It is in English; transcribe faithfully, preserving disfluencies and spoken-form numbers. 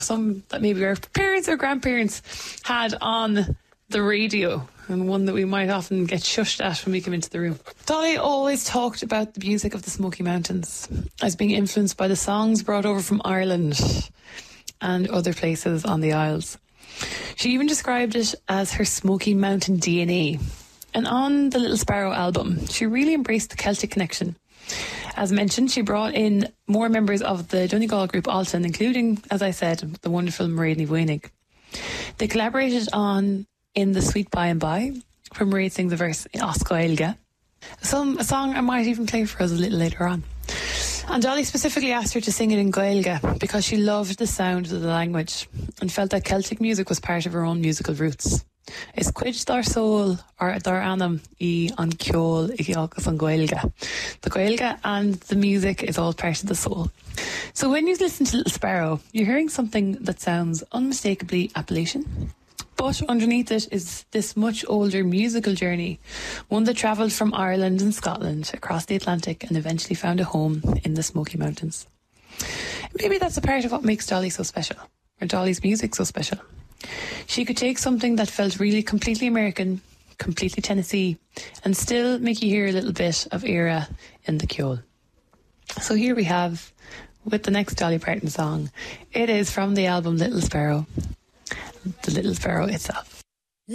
some that maybe our parents or grandparents had on the radio, and one that we might often get shushed at when we come into the room. Dolly always talked about the music of the Smoky Mountains as being influenced by the songs brought over from Ireland and other places on the Isles. She even described it as her Smoky Mountain D N A. And on the Little Sparrow album, she really embraced the Celtic connection. As mentioned, she brought in more members of the Donegal group Alton, including, as I said, the wonderful Mairead Ní Bhuinig. They collaborated on In the Sweet By and By, where Mairead sings a verse in Os Gaeilge, some a song I might even play for us a little later on. And Dolly specifically asked her to sing it in Gaeilge because she loved the sound of the language and felt that Celtic music was part of her own musical roots. Is cuid dar soul or dar anam I an ceol I agus an Gaeilge. The Gaeilge and the music is all part of the soul. So when you listen to Little Sparrow, you're hearing something that sounds unmistakably Appalachian. But underneath it is this much older musical journey, one that travelled from Ireland and Scotland across the Atlantic and eventually found a home in the Smoky Mountains. Maybe that's a part of what makes Dolly so special, or Dolly's music so special. She could take something that felt really completely American, completely Tennessee, and still make you hear a little bit of era in the ceol. So here we have, with the next Dolly Parton song, it is from the album Little Sparrow, the Little Sparrow itself.